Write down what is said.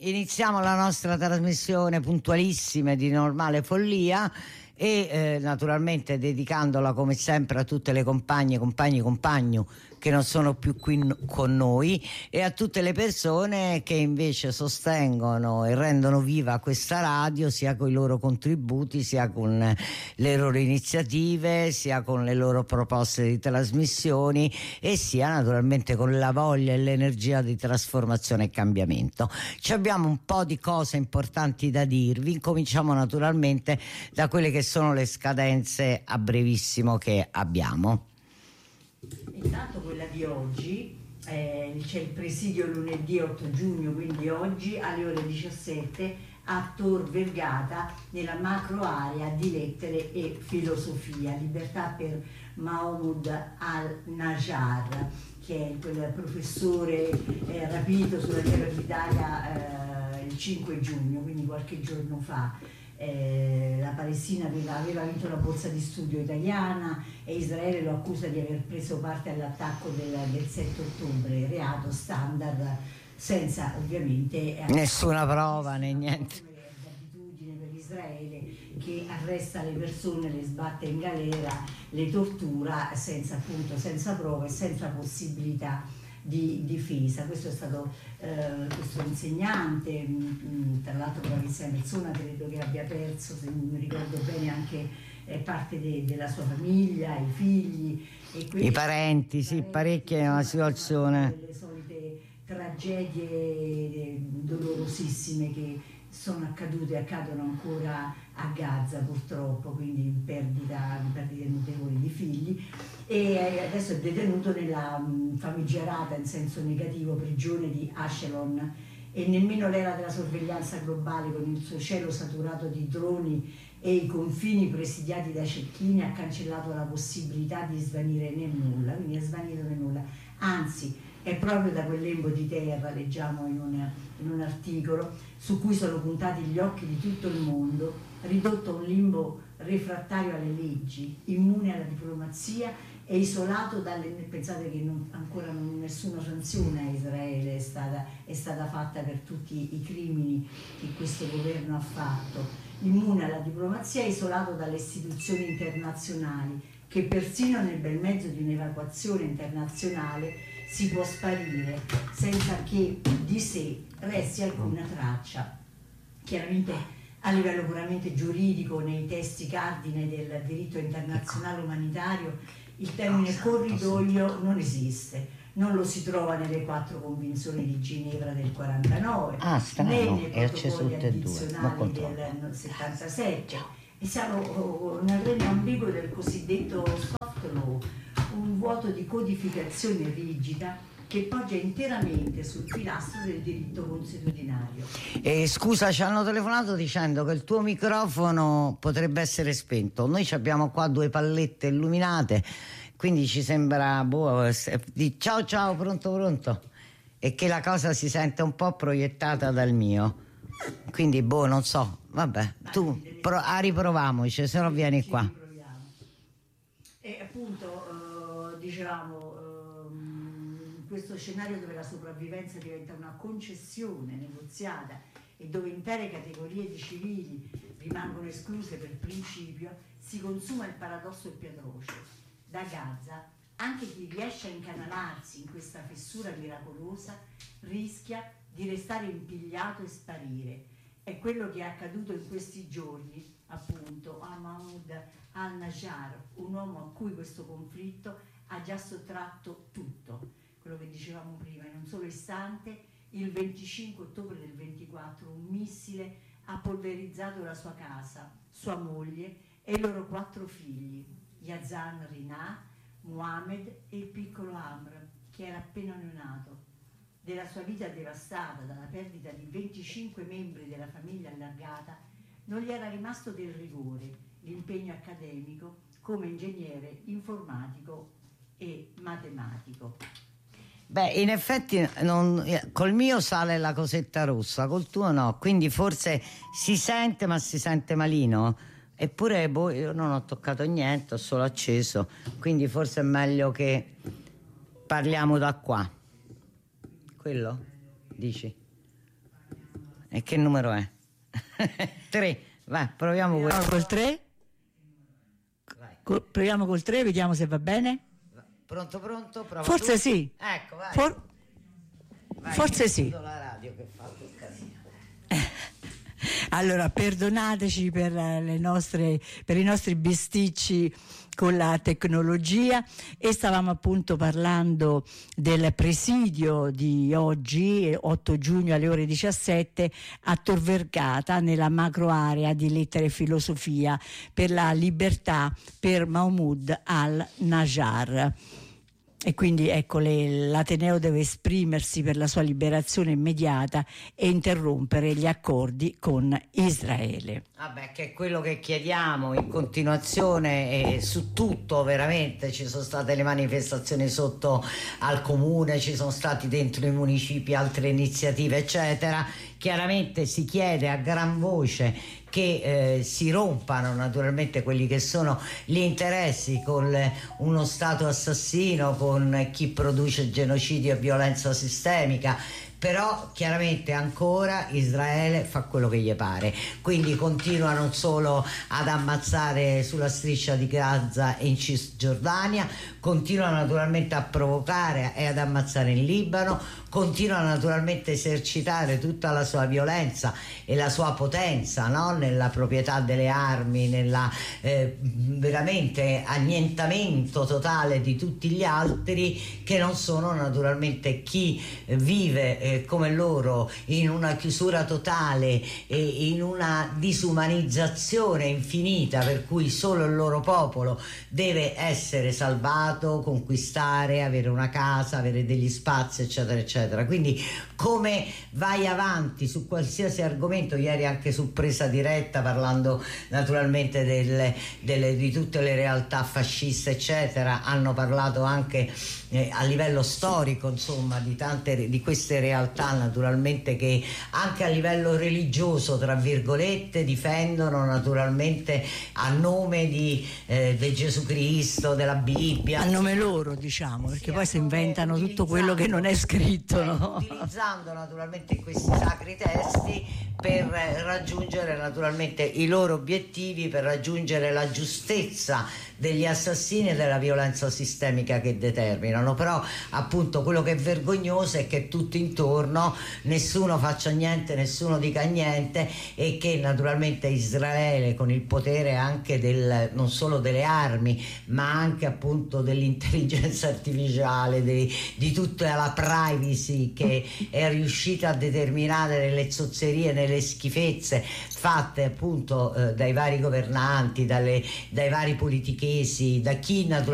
iniziamo la nostra trasmissione puntualissime di Normale Follia e naturalmente dedicandola come sempre a tutte le compagne, compagni, compagno che non sono più qui con noi e a tutte le persone che invece sostengono e rendono viva questa radio sia con i loro contributi, sia con le loro iniziative, sia con le loro proposte di trasmissioni e sia naturalmente con la voglia e l'energia di trasformazione e cambiamento. Ci abbiamo un po' di cose importanti da dirvi. Incominciamo naturalmente da quelle che sono le scadenze a brevissimo che abbiamo. Intanto quella di oggi, c'è il presidio lunedì 8 giugno, quindi oggi alle ore 17 a Tor Vergata nella macro area di lettere e filosofia, libertà per Mahmoud al-Najjar, che è quel professore rapito sulla terra d'Italia il 5 giugno, quindi qualche giorno fa. La Palestina aveva vinto la borsa di studio italiana e Israele lo accusa di aver preso parte all'attacco del 7 ottobre, reato standard senza ovviamente nessuna prova né niente. L'abitudine per Israele che arresta le persone, le sbatte in galera, le tortura senza prove, senza possibilità di difesa. Questo è stato questo insegnante, tra l'altro bravissima persona, credo che abbia perso, se mi ricordo bene, anche parte della sua famiglia, i figli e i parenti, sì, parecchie è una situazione. Le solite tragedie dolorosissime che sono accadute e accadono ancora a Gaza purtroppo, quindi perdite notevoli di figli, e adesso è detenuto nella famigerata, in senso negativo, prigione di Ascalon, e nemmeno l'era della sorveglianza globale con il suo cielo saturato di droni e i confini presidiati da cecchini ha cancellato la possibilità di svanire nel nulla, quindi è svanito nel nulla, anzi è proprio da quel lembo di terra, leggiamo in un articolo, su cui sono puntati gli occhi di tutto il mondo, ridotto a un limbo refrattario alle leggi, immune alla diplomazia e isolato dalle... Pensate che ancora nessuna sanzione a Israele è stata fatta per tutti i crimini che questo governo ha fatto, immune alla diplomazia e isolato dalle istituzioni internazionali, che persino nel bel mezzo di un'evacuazione internazionale si può sparire senza che di sé resti alcuna traccia. Chiaramente a livello puramente giuridico, nei testi cardine del diritto internazionale umanitario, il termine corridoio non esiste, non lo si trova nelle 4 convenzioni di Ginevra del 49, né nei protocolli addizionali del 77, e siamo nel regno ambiguo del cosiddetto soft law, un vuoto di codificazione rigida che poggia interamente sul pilastro del diritto consuetudinario. Scusa, ci hanno telefonato dicendo che il tuo microfono potrebbe essere spento. Noi abbiamo qua 2 pallette illuminate, quindi ci sembra ciao, pronto, e che la cosa si sente un po' proiettata dal mio, quindi non so, vabbè, tu riproviamoci, se no vieni qua. E appunto dicevamo, questo scenario dove la sopravvivenza diventa una concessione negoziata e dove intere categorie di civili rimangono escluse per principio, si consuma il paradosso più atroce. Da Gaza anche chi riesce a incanalarsi in questa fessura miracolosa rischia di restare impigliato e sparire. È quello che è accaduto in questi giorni, appunto, a Mahmoud al-Najjar, un uomo a cui questo conflitto ha già sottratto tutto. Quello che dicevamo prima, in un solo istante, il 25 ottobre del 24, un missile ha polverizzato la sua casa, sua moglie e i loro 4 figli, Yazan Rina, Mohamed e il piccolo Amr, che era appena neonato. Della sua vita devastata dalla perdita di 25 membri della famiglia allargata, non gli era rimasto del rigore, l'impegno accademico come ingegnere informatico e matematico. Beh, in effetti col mio sale la cosetta rossa, col tuo no, quindi forse si sente, ma si sente malino. Eppure io non ho toccato niente, ho solo acceso, quindi forse è meglio che parliamo da qua. Quello? Dici? E che numero è? 3. Vai, proviamo col 3. Proviamo col 3, vediamo se va bene. Pronto? Prova forse tu. Sì. Ecco, vai. Vai, forse sì. La radio che fa il casino. Allora, perdonateci per i nostri bisticci con la tecnologia, e stavamo appunto parlando del presidio di oggi, 8 giugno alle ore 17, a Tor Vergata, nella macro area di lettere e filosofia per la libertà per Mahmoud al-Najjar. E quindi ecco, l'Ateneo deve esprimersi per la sua liberazione immediata e interrompere gli accordi con Israele. Vabbè, che è quello che chiediamo in continuazione, e su tutto veramente ci sono state le manifestazioni sotto al comune, ci sono stati dentro i municipi altre iniziative eccetera. Chiaramente si chiede a gran voce che si rompano naturalmente quelli che sono gli interessi con uno Stato assassino, con chi produce genocidio e violenza sistemica. Però chiaramente ancora Israele fa quello che gli pare, quindi continua non solo ad ammazzare sulla striscia di Gaza e in Cisgiordania, continua naturalmente a provocare e ad ammazzare in Libano, continua naturalmente a esercitare tutta la sua violenza e la sua potenza, no? Nella proprietà delle armi, nella veramente annientamento totale di tutti gli altri che non sono naturalmente chi vive come loro in una chiusura totale e in una disumanizzazione infinita, per cui solo il loro popolo deve essere salvato, conquistare, avere una casa, avere degli spazi eccetera eccetera. Quindi come vai avanti su qualsiasi argomento, ieri anche su Presa Diretta, parlando naturalmente di tutte le realtà fasciste eccetera, hanno parlato anche a livello storico insomma di tante di queste realtà naturalmente, che anche a livello religioso tra virgolette difendono naturalmente a nome di Gesù Cristo, della Bibbia, a nome loro, diciamo, perché poi si inventano tutto quello che non è scritto, no? Utilizzando naturalmente questi sacri testi per raggiungere naturalmente i loro obiettivi, per raggiungere la giustezza degli assassini e della violenza sistemica che determinano. Però appunto quello che è vergognoso è che tutto intorno nessuno faccia niente, nessuno dica niente, e che naturalmente Israele, con il potere anche non solo delle armi ma anche appunto dell'intelligenza artificiale, di tutta la privacy che è riuscita a determinare nelle zozzerie, nelle schifezze fatte appunto dai vari governanti, dai vari politichesi, da chi naturalmente